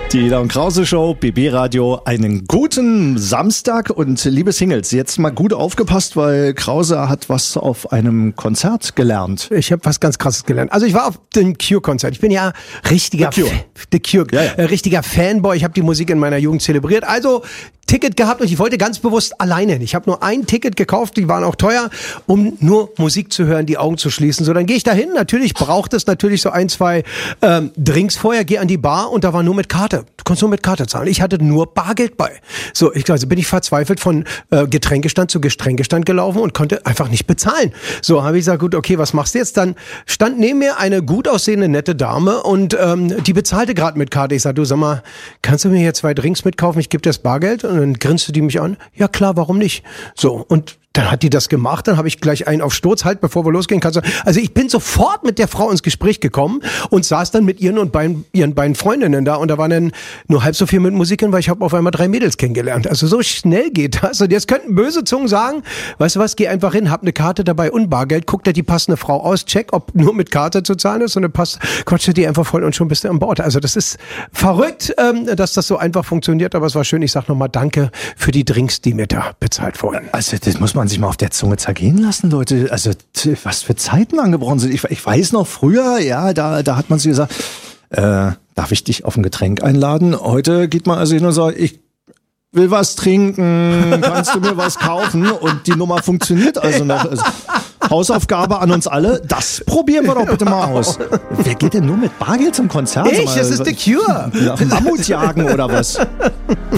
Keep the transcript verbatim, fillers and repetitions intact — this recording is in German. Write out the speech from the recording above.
Die Ida und Krause Show, B B Radio, einen guten Samstag und liebe Singles, jetzt mal gut aufgepasst, weil Krause hat was auf einem Konzert gelernt. Ich habe was ganz Krasses gelernt. Also ich war auf dem Cure-Konzert. Ich bin ja richtiger The Cure, Fa- The Cure, ja, ja. Äh, richtiger Fanboy. Ich habe die Musik in meiner Jugend zelebriert. Also Ticket gehabt und ich wollte ganz bewusst alleine hin. Ich habe nur ein Ticket gekauft, die waren auch teuer, um nur Musik zu hören, die Augen zu schließen. So, dann gehe ich da hin. Natürlich braucht es natürlich so ein, zwei ähm, Drinks vorher. Gehe an die Bar und da war nur mit Karte. Du konntest nur mit Karte zahlen. Ich hatte nur Bargeld bei. So, ich also bin ich verzweifelt von äh, Getränkestand zu Getränkestand gelaufen und konnte einfach nicht bezahlen. So, habe ich gesagt, gut, okay, was machst du jetzt? Dann stand neben mir eine gut aussehende, nette Dame und ähm, die bezahlte gerade mit Karte. Ich sag, du, sag mal, kannst du mir hier zwei Drinks mitkaufen? Ich gebe dir das Bargeld. Und dann grinste die mich an. Ja klar, warum nicht? So, und dann hat die das gemacht, dann habe ich gleich einen auf Sturz, halt, bevor wir losgehen. Kannst du, also ich bin sofort mit der Frau ins Gespräch gekommen und saß dann mit ihren und beiden, ihren beiden Freundinnen da und da waren dann nur halb so viel mit Musik hin, weil ich habe auf einmal drei Mädels kennengelernt. Also so schnell geht das. Und jetzt könnten böse Zungen sagen, weißt du was, geh einfach hin, hab eine Karte dabei und Bargeld, guck dir die passende Frau aus, check, ob nur mit Karte zu zahlen ist und dann passt, quatscht die einfach voll und schon bist du an Bord. Also das ist verrückt, ähm, dass das so einfach funktioniert, aber es war schön. Ich sag nochmal danke für die Drinks, die mir da bezahlt wurden. Also das muss man sich mal auf der Zunge zergehen lassen, Leute. Also t- was für Zeiten angebrochen sind. Ich, ich weiß noch früher, ja, da, da hat man sich gesagt, äh, darf ich dich auf ein Getränk einladen? Heute geht man also hin und sagt, ich will was trinken, kannst du mir was kaufen? Und die Nummer funktioniert also noch. Also, Hausaufgabe an uns alle, das probieren wir doch bitte mal aus. Wer geht denn nur mit Bargeld zum Konzert? Ich, das ist The Cure. Mammutjagen oder was?